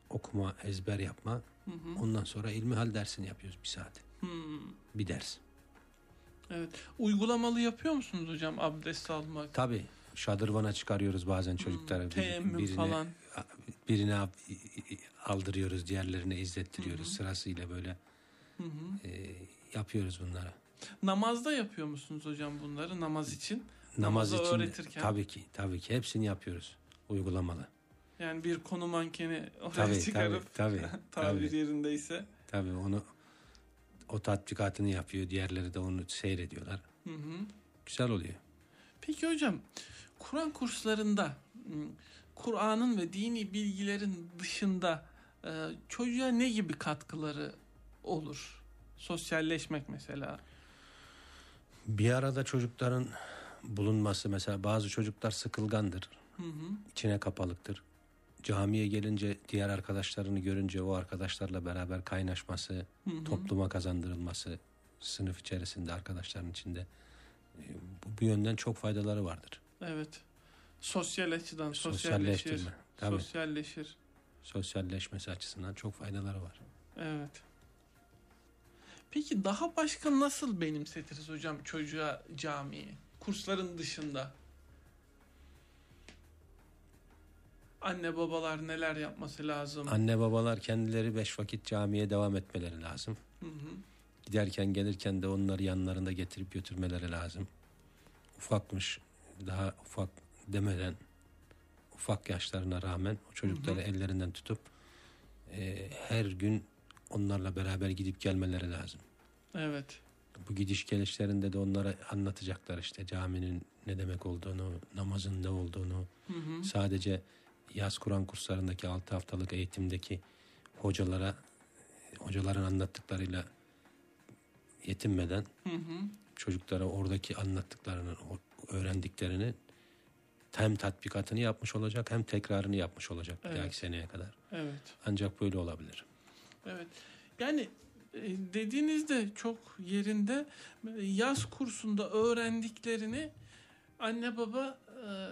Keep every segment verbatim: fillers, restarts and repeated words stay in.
okuma, ezber yapma. Hı hı. Ondan sonra ilmihal dersini yapıyoruz bir saat. Hı. Bir ders. Evet. Uygulamalı yapıyor musunuz hocam abdest almak? Tabii. Şadırvana çıkarıyoruz bazen çocukları. Hmm, teyemmüm birine, falan. Birine aldırıyoruz, diğerlerine izlettiriyoruz. Hı hı. Sırasıyla böyle hı hı. E, yapıyoruz bunları. Namazda yapıyor musunuz hocam bunları namaz için? Namaz için öğretirken. Tabii ki, tabii ki hepsini yapıyoruz uygulamalı. Yani bir konu mankeni oraya tabii, çıkarıp tabii, tabii, tabir tabii. yerindeyse. Tabii onu o tatbikatını yapıyor. Diğerleri de onu seyrediyorlar. Hı hı. Güzel oluyor. Peki hocam, Kur'an kurslarında Kur'an'ın ve dini bilgilerin dışında çocuğa ne gibi katkıları olur? Sosyalleşmek mesela. Bir arada çocukların bulunması, mesela bazı çocuklar sıkılgandır. Hı hı. İçine kapalıktır. Camiye gelince diğer arkadaşlarını görünce o arkadaşlarla beraber kaynaşması, hı hı. topluma kazandırılması, sınıf içerisinde, arkadaşların içinde bu, bu yönden çok faydaları vardır. Evet. Sosyal açıdan sosyalleşir. Tabii. Sosyalleşir. Sosyalleşmesi açısından çok faydaları var. Evet. Peki daha başka nasıl benimsetiriz hocam çocuğa camiyi? Kursların dışında. Anne babalar neler yapması lazım? Anne babalar kendileri beş vakit camiye devam etmeleri lazım. Hı hı. Giderken gelirken de onları yanlarında getirip götürmeleri lazım. Ufakmış, daha ufak demeden, ufak yaşlarına rağmen o çocukları hı hı. ellerinden tutup e, her gün onlarla beraber gidip gelmeleri lazım. Evet. Bu gidiş gelişlerinde de onlara anlatacaklar işte caminin ne demek olduğunu, namazın ne olduğunu. Hı hı. Sadece yaz Kur'an kurslarındaki altı haftalık eğitimdeki hocalara, hocaların anlattıklarıyla yetinmeden hı hı. çocuklara oradaki anlattıklarını, öğrendiklerini hem tatbikatını yapmış olacak hem tekrarını yapmış olacak evet. bir dahaki seneye kadar. Evet. Ancak böyle olabilir. Evet. Yani dediğinizde çok yerinde, yaz kursunda öğrendiklerini anne baba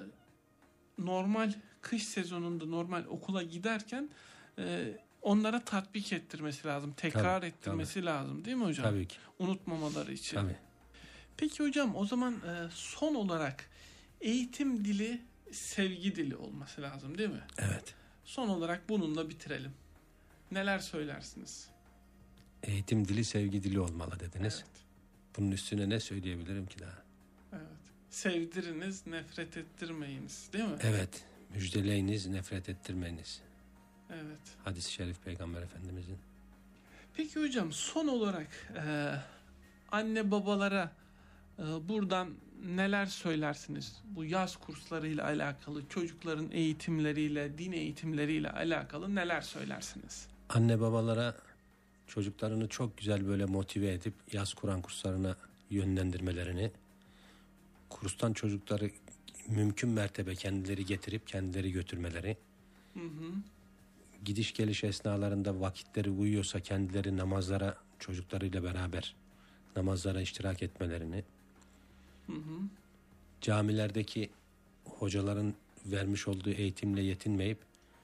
normal kış sezonunda normal okula giderken onlara tatbik ettirmesi lazım. Tekrar tabii, ettirmesi tabii. lazım değil mi hocam? Tabii ki. Unutmamaları için. Tabii. Peki hocam o zaman son olarak eğitim dili sevgi dili olması lazım değil mi? Evet. Son olarak bununla bitirelim. Neler söylersiniz? Eğitim dili sevgi dili olmalı dediniz. Evet. Bunun üstüne ne söyleyebilirim ki daha? Evet. Sevdiriniz, nefret ettirmeyiniz değil mi? Evet. Müjdeleyiniz, nefret ettirmeyiniz. Evet. Hadis-i şerif Peygamber Efendimizin. Peki hocam son olarak e, anne babalara e, buradan neler söylersiniz? Bu yaz kurslarıyla alakalı, çocukların eğitimleriyle, din eğitimleriyle alakalı neler söylersiniz? Anne babalara çocuklarını çok güzel böyle motive edip yaz Kur'an kurslarına yönlendirmelerini, kurstan çocukları mümkün mertebe kendileri getirip kendileri götürmeleri, hı hı. gidiş geliş esnalarında vakitleri uyuyorsa kendileri namazlara çocuklarıyla beraber namazlara iştirak etmelerini, hı hı. camilerdeki hocaların vermiş olduğu eğitimle yetinmeyip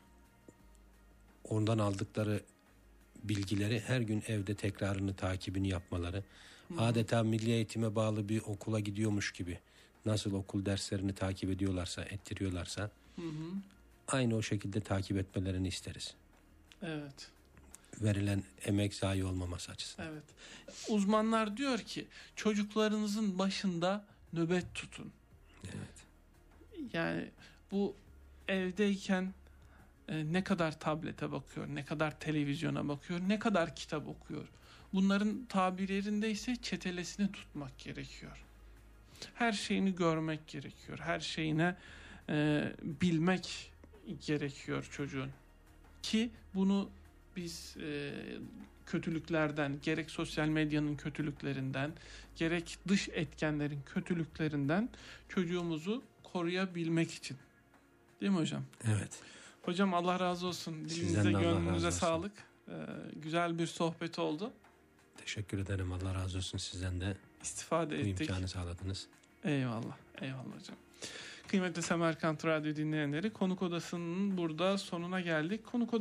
ondan aldıkları bilgileri her gün evde tekrarını, takibini yapmaları, hı hı. adeta milli eğitime bağlı bir okula gidiyormuş gibi nasıl okul derslerini takip ediyorlarsa, ettiriyorlarsa hı hı. aynı o şekilde takip etmelerini isteriz. Evet. Verilen emek zayi olmaması açısından. Evet. Uzmanlar diyor ki çocuklarınızın başında nöbet tutun. Evet. Yani bu evdeyken e, ne kadar tablete bakıyor, ne kadar televizyona bakıyor, ne kadar kitap okuyor. Bunların tabir yerindeyse çetelesini tutmak gerekiyor. Her şeyini görmek gerekiyor. Her şeyine e, bilmek gerekiyor çocuğun. Ki bunu biz e, kötülüklerden, gerek sosyal medyanın kötülüklerinden, gerek dış etkenlerin kötülüklerinden çocuğumuzu koruyabilmek için. Değil mi hocam? Evet. Hocam Allah razı olsun. Dilinize, gönlünüze sağlık. Ee, güzel bir sohbet oldu. Teşekkür ederim. Allah razı olsun sizden de. İstifade ettik. Bu imkanı sağladınız. Eyvallah. Eyvallah hocam. Kıymetli Semerkant Radyo dinleyenleri, Konuk Odası'nın burada sonuna geldik. Konuk Odası